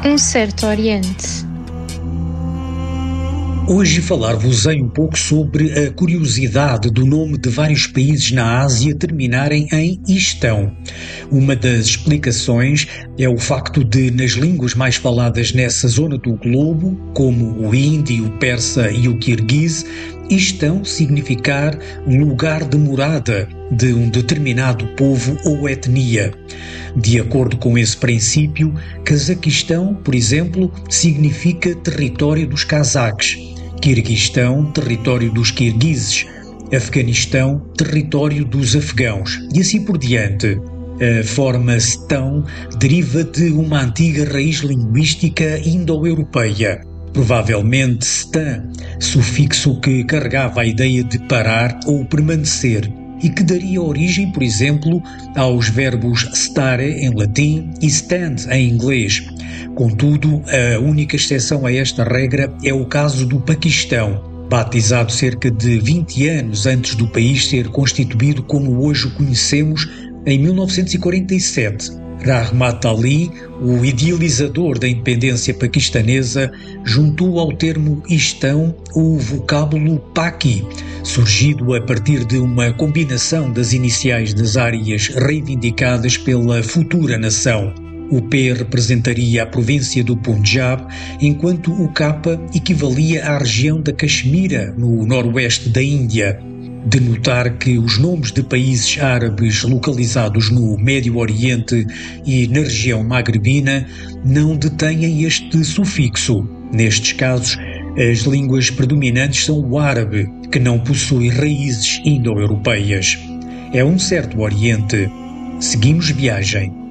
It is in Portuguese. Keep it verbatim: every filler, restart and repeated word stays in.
Um certo Oriente. Hoje falar-vos-ei um pouco sobre a curiosidade do nome de vários países na Ásia terminarem em istão. Uma das explicações é o facto de, nas línguas mais faladas nessa zona do globo, como o hindi, o persa e o kirguiz, istão significar lugar de morada de um determinado povo ou etnia. De acordo com esse princípio, Cazaquistão, por exemplo, significa território dos cazaques, Quirguistão, território dos quirguizes, Afeganistão, território dos afegãos, e assim por diante. A forma stão deriva de uma antiga raiz linguística indo-europeia, provavelmente stan, sufixo que carregava a ideia de parar ou permanecer, e que daria origem, por exemplo, aos verbos stare em latim e stand em inglês. Contudo, a única exceção a esta regra é o caso do Paquistão, batizado cerca de vinte anos antes do país ser constituído como hoje o conhecemos, em mil novecentos e quarenta e sete. Rahmat Ali, o idealizador da independência paquistanesa, juntou ao termo istão o vocábulo Paqui, surgido a partir de uma combinação das iniciais das áreas reivindicadas pela futura nação. O P representaria a província do Punjab, enquanto o K equivalia à região da Caxemira, no noroeste da Índia. De notar que os nomes de países árabes localizados no Médio Oriente e na região magrebina não detêm este sufixo. Nestes casos, as línguas predominantes são o árabe, que não possui raízes indo-europeias. É um certo Oriente. Seguimos viagem.